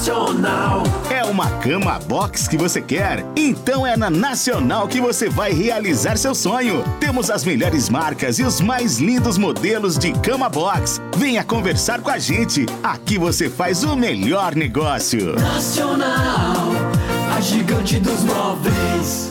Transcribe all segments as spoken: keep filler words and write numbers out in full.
É uma cama box que você quer? Então é na Nacional que você vai realizar seu sonho. Temos as melhores marcas e os mais lindos modelos de cama box. Venha conversar com a gente. Aqui você faz o melhor negócio. Nacional, a gigante dos móveis.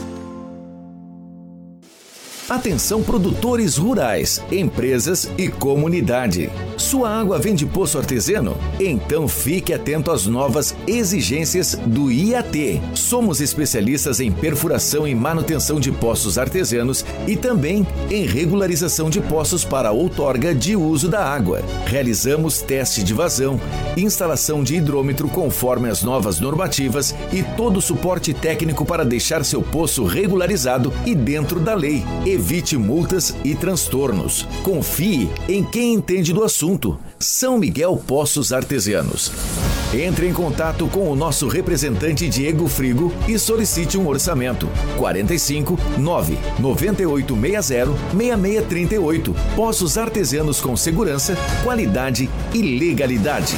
Atenção produtores rurais, empresas e comunidade. Sua água vem de poço artesiano? Então fique atento às novas exigências do I A T. Somos especialistas em perfuração e manutenção de poços artesianos e também em regularização de poços para outorga de uso da água. Realizamos teste de vazão, instalação de hidrômetro conforme as novas normativas e todo o suporte técnico para deixar seu poço regularizado e dentro da lei. Evite multas e transtornos. Confie em quem entende do assunto. São Miguel Poços Artesianos. Entre em contato com o nosso representante Diego Frigo e solicite um orçamento. quarenta e cinco, nove, noventa e oito sessenta, sessenta e seis trinta e oito. Poços Artesianos com segurança, qualidade e legalidade.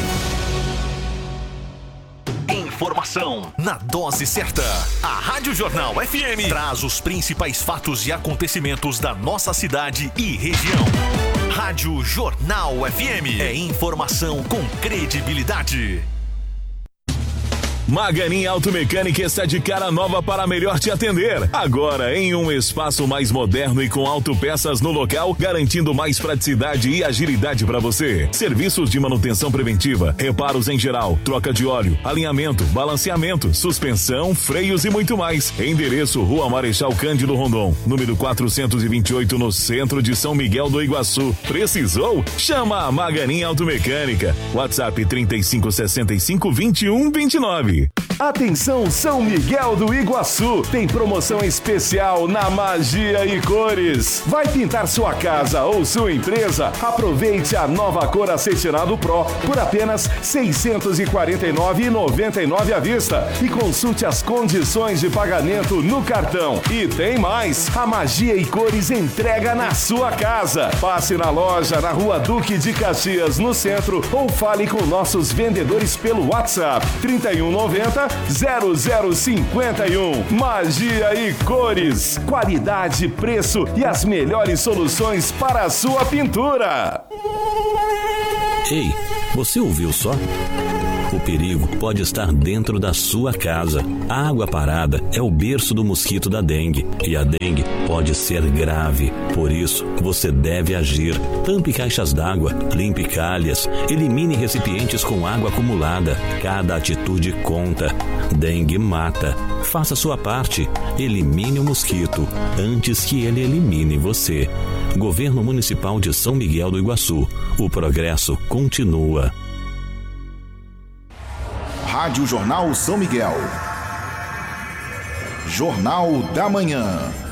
Informação na dose certa. A Rádio Jornal F M traz os principais fatos e acontecimentos da nossa cidade e região. Rádio Jornal F M é informação com credibilidade. Maganin Automecânica está de cara nova para melhor te atender. Agora em um espaço mais moderno e com autopeças no local, garantindo mais praticidade e agilidade para você. Serviços de manutenção preventiva, reparos em geral, troca de óleo, alinhamento, balanceamento, suspensão, freios e muito mais. Endereço: Rua Marechal Cândido Rondon, número quatrocentos e vinte e oito, no centro de São Miguel do Iguaçu. Precisou? Chama a Maganin Automecânica. WhatsApp trinta e cinco, sessenta e cinco, vinte e um, vinte e nove. Atenção São Miguel do Iguaçu, tem promoção especial na Magia e Cores. Vai pintar sua casa ou sua empresa? Aproveite a nova cor Acetinado Pro por apenas seiscentos e quarenta e nove reais e noventa e nove centavos à vista e consulte as condições de pagamento no cartão. E tem mais, a Magia e Cores entrega na sua casa. Passe na loja na Rua Duque de Caxias, no centro, ou fale com nossos vendedores pelo WhatsApp trinta e um, noventa, zero zero cinquenta e um. Magia e Cores, qualidade, preço e as melhores soluções para a sua pintura. Ei, você ouviu só? O perigo pode estar dentro da sua casa. A água parada é o berço do mosquito da dengue e a dengue pode ser grave. Por isso, você deve agir. Tampe caixas d'água, limpe calhas, elimine recipientes com água acumulada. Cada atitude conta. Dengue mata. Faça sua parte. Elimine o mosquito antes que ele elimine você. Governo Municipal de São Miguel do Iguaçu. O progresso continua. Rádio Jornal São Miguel. Jornal da Manhã.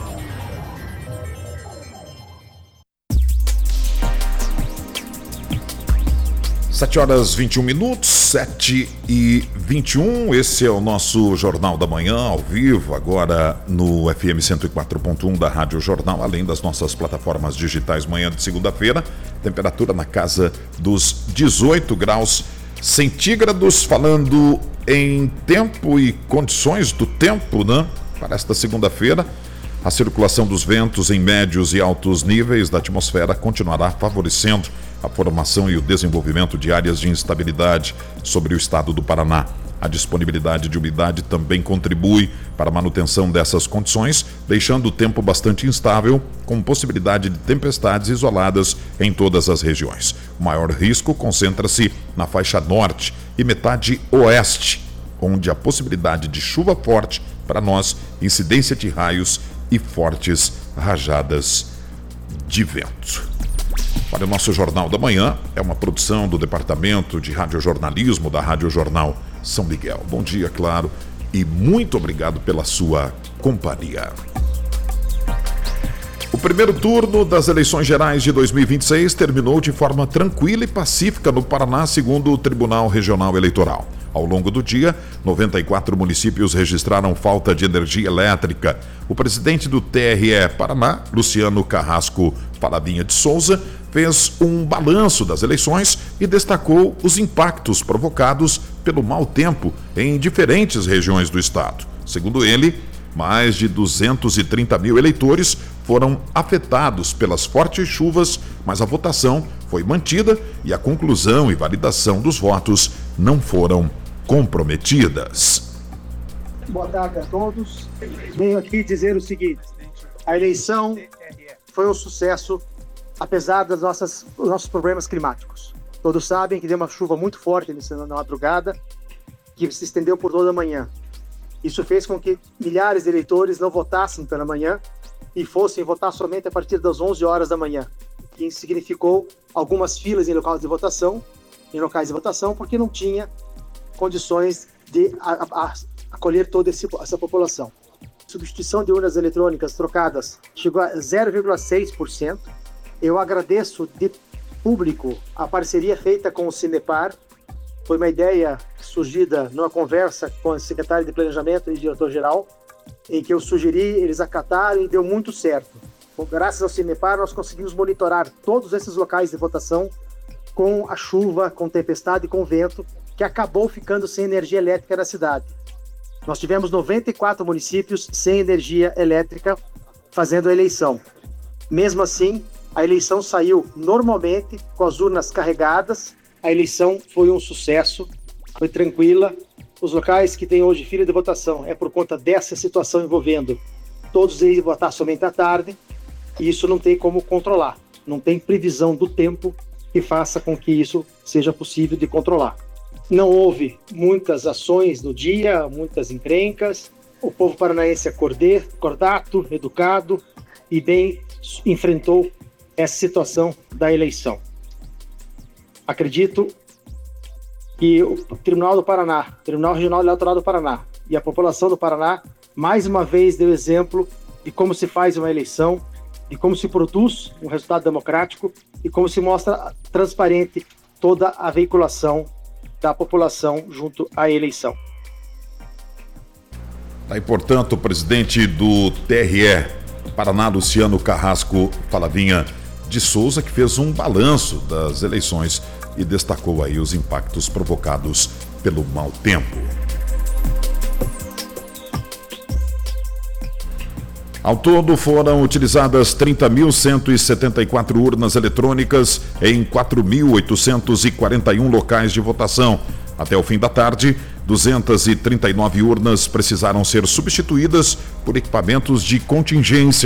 Sete horas vinte e um minutos, sete e vinte e um. Esse é o nosso Jornal da Manhã, ao vivo, agora no F M cento e quatro ponto um da Rádio Jornal, além das nossas plataformas digitais. Manhã de segunda-feira, temperatura na casa dos dezoito graus centígrados. Falando em tempo e condições do tempo, né? Para esta segunda-feira, a circulação dos ventos em médios e altos níveis da atmosfera continuará favorecendo a formação e o desenvolvimento de áreas de instabilidade sobre o estado do Paraná. A disponibilidade de umidade também contribui para a manutenção dessas condições, deixando o tempo bastante instável, com possibilidade de tempestades isoladas em todas as regiões. O maior risco concentra-se na faixa norte e metade oeste, onde a possibilidade de chuva forte para nós, incidência de raios e fortes rajadas de vento. Para o nosso Jornal da Manhã, é uma produção do Departamento de Radiojornalismo da Rádio Jornal São Miguel. Bom dia, claro, e muito obrigado pela sua companhia. O primeiro turno das eleições gerais de dois mil e vinte e seis terminou de forma tranquila e pacífica no Paraná, segundo o Tribunal Regional Eleitoral. Ao longo do dia, noventa e quatro municípios registraram falta de energia elétrica. O presidente do T R E Paraná, Luciano Carrasco Paladinha de Souza, fez um balanço das eleições e destacou os impactos provocados pelo mau tempo em diferentes regiões do estado. Segundo ele, mais de duzentos e trinta mil eleitores foram afetados pelas fortes chuvas, mas a votação foi mantida e a conclusão e validação dos votos não foram comprometidas. Boa tarde a todos. Venho aqui dizer o seguinte: a eleição foi um sucesso, apesar das nossas, dos nossos problemas climáticos. Todos sabem que deu uma chuva muito forte na madrugada, que se estendeu por toda a manhã. Isso fez com que milhares de eleitores não votassem pela manhã e fossem votar somente a partir das onze horas da manhã. Que significou algumas filas em locais de votação, em locais de votação, porque não tinha condições de a, a, acolher toda esse, essa população. A substituição de urnas eletrônicas trocadas chegou a zero vírgula seis por cento. Eu agradeço de público a parceria feita com o Cinepar. Foi uma ideia surgida numa conversa com o secretário de Planejamento e diretor-geral, em que eu sugeri, eles acataram e deu muito certo. Graças ao Cinepar, nós conseguimos monitorar todos esses locais de votação com a chuva, com tempestade e com vento, que acabou ficando sem energia elétrica na cidade. Nós tivemos noventa e quatro municípios sem energia elétrica fazendo a eleição. Mesmo assim, a eleição saiu normalmente, com as urnas carregadas. A eleição foi um sucesso, foi tranquila. Os locais que têm hoje fila de votação é por conta dessa situação envolvendo todos eles votar somente à tarde, e isso não tem como controlar. Não tem previsão do tempo que faça com que isso seja possível de controlar. Não houve muitas ações no dia, muitas encrencas. O povo paranaense é cordato, educado e bem enfrentou essa situação da eleição. Acredito que o Tribunal do Paraná, Tribunal Regional Eleitoral do Paraná e a população do Paraná, mais uma vez deu exemplo de como se faz uma eleição, de como se produz um resultado democrático e como se mostra transparente toda a veiculação da população junto à eleição. Aí, portanto, o presidente do T R E Paraná, Luciano Carrasco Falavinha de Souza, que fez um balanço das eleições e destacou aí os impactos provocados pelo mau tempo. Ao todo foram utilizadas trinta mil cento e setenta e quatro urnas eletrônicas em quatro mil oitocentos e quarenta e um locais de votação. Até o fim da tarde, duzentas e trinta e nove urnas precisaram ser substituídas por equipamentos de contingência.